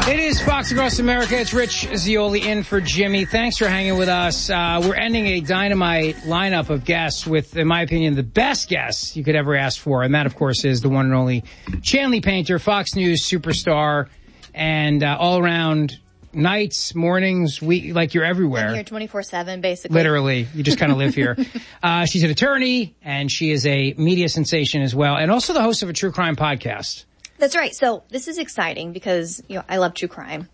It is Fox Across America. It's Rich Zeoli in for Jimmy. Thanks for hanging with us. We're ending a dynamite lineup of guests with, in my opinion, the best guests you could ever ask for. And that, of course, is the one and only Chanley Painter, Fox News superstar, and all around nights, mornings, like you're everywhere. I'm here 24/7, basically. Literally. You just kind of live here. She's an attorney, and she is a media sensation as well, and also the host of a true crime podcast. That's right. So this is exciting because, I love true crime.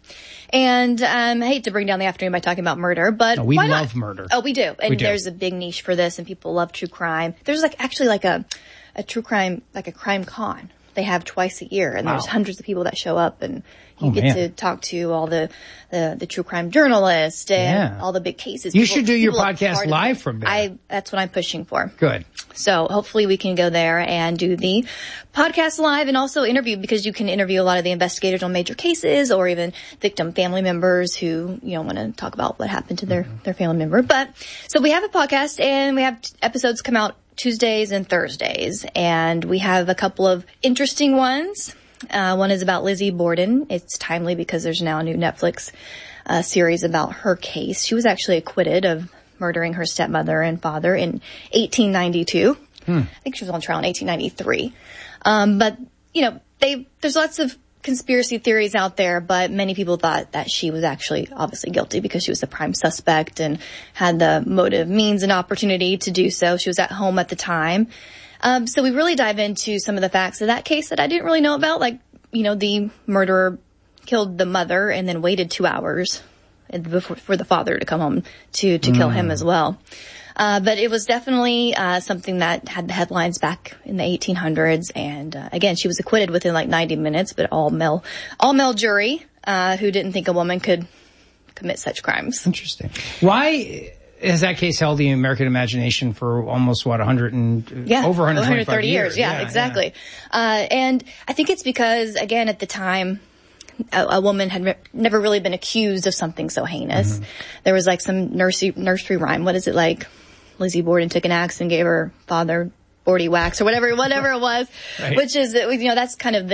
And I hate to bring down the afternoon by talking about murder, but we why love not? Murder. Oh, we do. And we do. There's a big niche for this, and people love true crime. There's actually a true crime, like a crime con they have twice a year, and there's hundreds of people that show up, and you get to talk to all the true crime journalists and all the big cases. You should do your podcast live from there. That's what I'm pushing for. Good. So hopefully we can go there and do the podcast live and also interview, because you can interview a lot of the investigators on major cases or even victim family members who, want to talk about what happened to their family member. But so we have a podcast, and we have episodes come out Tuesdays and Thursdays, and we have a couple of interesting ones. One is about Lizzie Borden. It's timely because there's now a new Netflix series about her case. She was actually acquitted of murdering her stepmother and father in 1892. I think she was on trial in 1893. But, there's lots of conspiracy theories out there, but many people thought that she was actually obviously guilty because she was the prime suspect and had the motive, means, and opportunity to do so. She was at home at the time. So we really dive into some of the facts of that case that I didn't really know about. Like, the murderer killed the mother and then waited 2 hours for the father to come home to kill him as well. But it was definitely something that had the headlines back in the 1800s. And again, she was acquitted within 90 minutes, but all male jury who didn't think a woman could commit such crimes. Interesting. Why has that case held the American imagination for almost, over 130 years? Yeah, exactly. Yeah. And I think it's because, again, at the time, a woman had never really been accused of something so heinous. Mm-hmm. There was some nursery rhyme. What is it like? Lizzie Borden took an axe and gave her father 40 whacks or whatever it was, right. Which is, that's kind of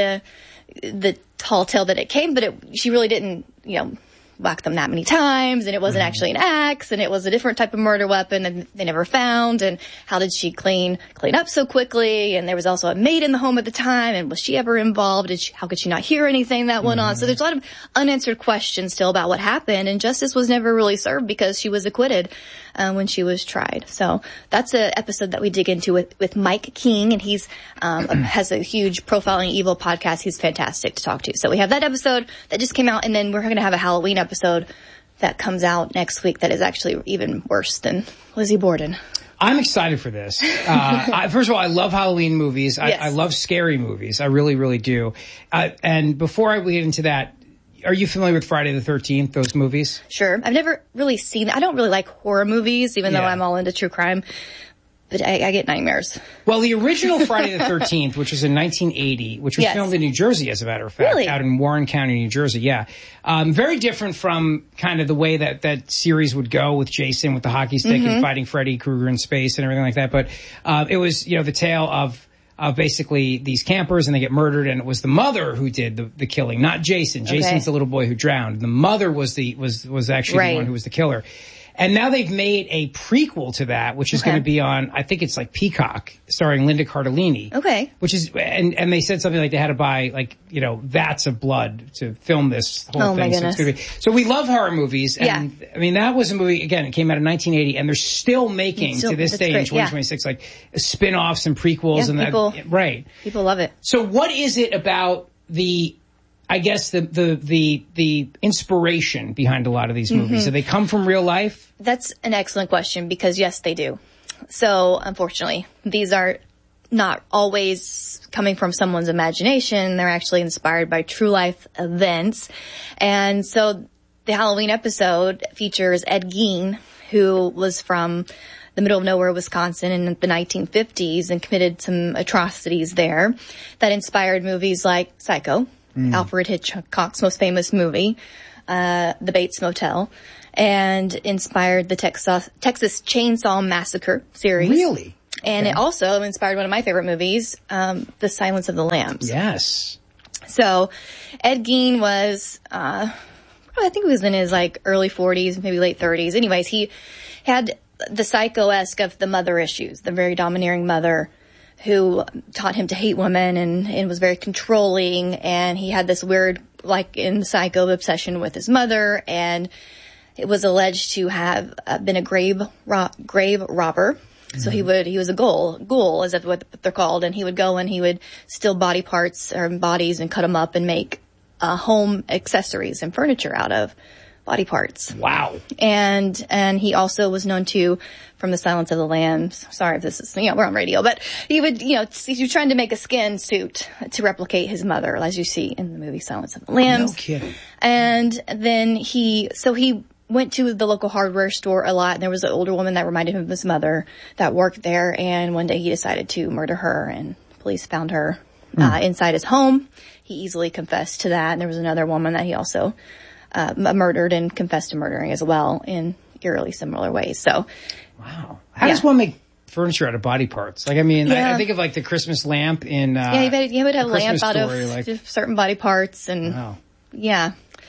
the tall tale that it came, but she really didn't, whack them that many times, and it wasn't actually an axe, and it was a different type of murder weapon that they never found. And how did she clean up so quickly? And there was also a maid in the home at the time, and was she ever involved? How could she not hear anything that went on? So there's a lot of unanswered questions still about what happened, and justice was never really served because she was acquitted when she was tried. So that's an episode that we dig into with Mike King, and he's has a huge Profiling Evil podcast. He's fantastic to talk to. So we have that episode that just came out, and then we're going to have a Halloween episode that comes out next week that is actually even worse than Lizzie Borden. I'm excited for this. First of all, I love Halloween movies. Yes. I love scary movies. I really, really do. And before I get into that, are you familiar with Friday the 13th, those movies? Sure. I've never really seen I don't really like horror movies, even though I'm all into true crime. But I get nightmares. Well, the original Friday the 13th, which was in 1980, which was filmed in New Jersey, as a matter of fact, really? Out in Warren County, New Jersey, very different from kind of the way that series would go with Jason with the hockey stick and fighting Freddy Krueger in space and everything like that. But it was, the tale of basically these campers, and they get murdered, and it was the mother who did the killing, not Jason. Okay. Jason's the little boy who drowned. The mother was actually the one who was the killer. And now they've made a prequel to that, which is going to be on, I think it's Peacock, starring Linda Cardellini. Okay. Which is, and they said something like they had to buy vats of blood to film this whole thing. Oh my goodness. So, so we love horror movies. And I mean, that was a movie, again, it came out in 1980, and they're still making, to this day in 2026, spin-offs and prequels and people, that. Right. People love it. So what is it about the inspiration behind a lot of these movies? Do they come from real life? That's an excellent question, because yes, they do. So unfortunately, these are not always coming from someone's imagination. They're actually inspired by true life events. And so the Halloween episode features Ed Gein, who was from the middle of nowhere, Wisconsin in the 1950s and committed some atrocities there that inspired movies like Psycho, Alfred Hitchcock's most famous movie, The Bates Motel, and inspired the Texas Chainsaw Massacre series. Really? And it also inspired one of my favorite movies, The Silence of the Lambs. Yes. So Ed Gein was, I think he was in his like early 40s, maybe late 30s. Anyways, he had the psycho-esque of the mother issues, the very domineering mother who taught him to hate women and was very controlling. And he had this weird, like in Psycho, obsession with his mother. And it was alleged to have been a grave robber. So he was a ghoul is what they're called. And he would go and he would steal body parts or bodies and cut them up and make home accessories and furniture out of body parts. Wow. And he also was known to, from The Silence of the Lambs, sorry if this is, we're on radio, but he would, he was trying to make a skin suit to replicate his mother, as you see in the movie Silence of the Lambs. No kidding. And then he went to the local hardware store a lot, and there was an older woman that reminded him of his mother that worked there, and one day he decided to murder her, and police found her inside his home. He easily confessed to that, and there was another woman that he also murdered and confessed to murdering as well in eerily similar ways. So, wow. How does one make furniture out of body parts? Like, I mean, I think of like the Christmas lamp in he would have a lamp out Story, of certain body parts, and wow. Yeah.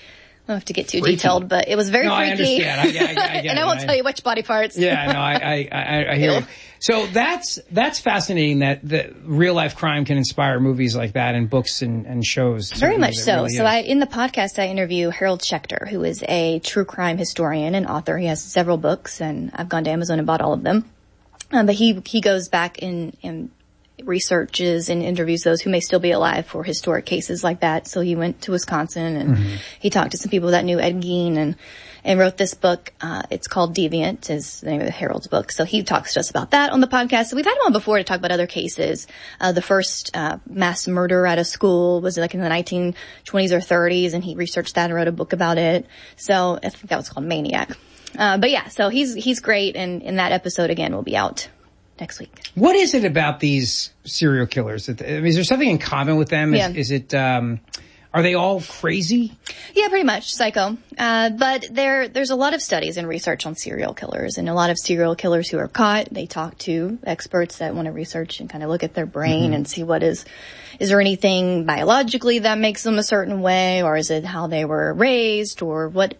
I don't have to get too detailed, but it was very freaky. I understand. I get and it. I won't tell you which body parts. Yeah, no, I hear you. So that's fascinating that the real life crime can inspire movies like that and books and shows. Very much so. Really so in the podcast, I interview Harold Schechter, who is a true crime historian and author. He has several books, and I've gone to Amazon and bought all of them. But he goes back and researches and interviews those who may still be alive for historic cases like that. So he went to Wisconsin and he talked to some people that knew Ed Gein and wrote this book. It's called Deviant, is the name of Harold's book. So he talks to us about that on the podcast. So we've had him on before to talk about other cases. The first mass murder at a school was like in the 1920s or 30s, and he researched that and wrote a book about it. So I think that was called Maniac. But yeah, so he's great, and in that episode again will be out next week. What is it about these serial killers? Is there something in common with them? Yeah. Is it, are they all crazy? Yeah, pretty much psycho. But there's a lot of studies and research on serial killers, and a lot of serial killers who are caught, they talk to experts that want to research and kind of look at their brain and see what is there anything biologically that makes them a certain way, or is it how they were raised, or what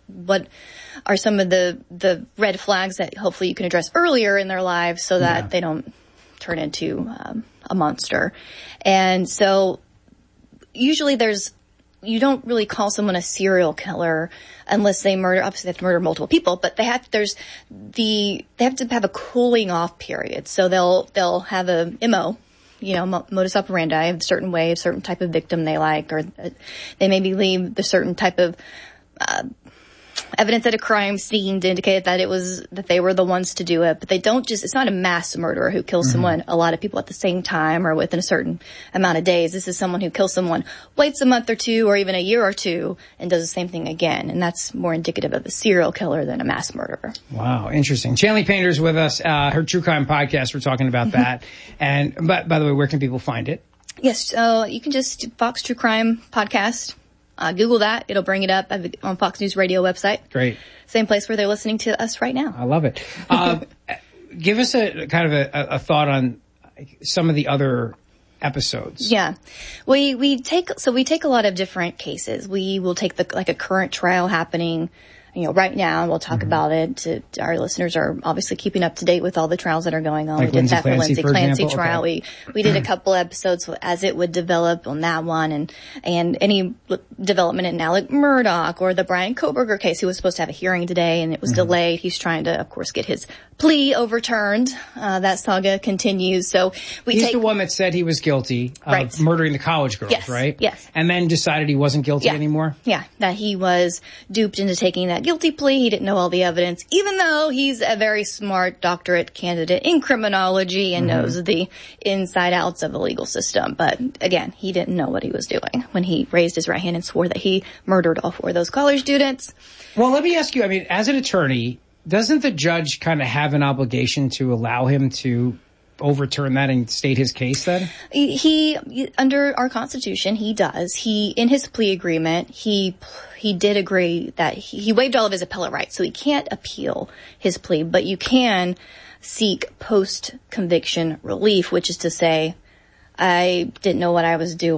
are some of the red flags that hopefully you can address earlier in their lives so that they don't turn into a monster. And so usually you don't really call someone a serial killer unless they murder, obviously they have to murder multiple people, but they have to have a cooling off period. So they'll have a MO, modus operandi, a certain way, a certain type of victim they like, or they maybe leave the certain type of evidence at a crime scene to indicate that they were the ones to do it. But they don't it's not a mass murderer who kills someone, a lot of people at the same time or within a certain amount of days. This is someone who kills someone, waits a month or two or even a year or two and does the same thing again. And that's more indicative of a serial killer than a mass murderer. Wow. Interesting. Chanley Painter's with us, her true crime podcast. We're talking about that. And, but by the way, where can people find it? Yes. So you can just Fox True Crime Podcast. Google that. It'll bring it up on Fox News Radio website. Great. Same place where they're listening to us right now. I love it. Give us a kind of a thought on some of the other episodes. Yeah. We take a lot of different cases. We will take a current trial happening, right now, and we'll talk about it. Our listeners are obviously keeping up to date with all the trials that are going on. Like we did that for Lindsay Clancy trial. Okay. We did a couple episodes as it would develop on that one, and any development in Alec Murdaugh or the Brian Kohberger case. He was supposed to have a hearing today, and it was delayed. He's trying to, of course, get his plea overturned. That saga continues. So He's the one that said he was guilty of murdering the college girls, yes, right? Yes. And then decided he wasn't guilty anymore? Yeah, that he was duped into taking that guilty plea. He didn't know all the evidence, even though he's a very smart doctorate candidate in criminology and knows the inside outs of the legal system. But again, he didn't know what he was doing when he raised his right hand and swore that he murdered all four of those college students. Well, let me ask you, as an attorney, doesn't the judge kind of have an obligation to allow him to overturn that and state his case then? He under our Constitution, he does. In his plea agreement, he did agree that he waived all of his appellate rights, so he can't appeal his plea, but you can seek post-conviction relief, which is to say, I didn't know what I was doing.